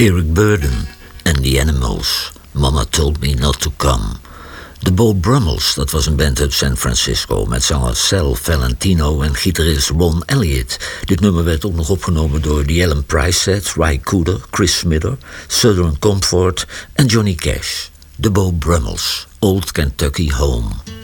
Eric Burdon en The Animals. Mama Told Me Not To Come. De Beau Brummels, dat was een band uit San Francisco met zanger Sal Valentino en gitarist Ron Elliott. Dit nummer werd ook nog opgenomen door The Alan Price Set, Ry Cooder, Chris Smither, Southern Comfort en Johnny Cash. De Beau Brummels, Old Kentucky Home.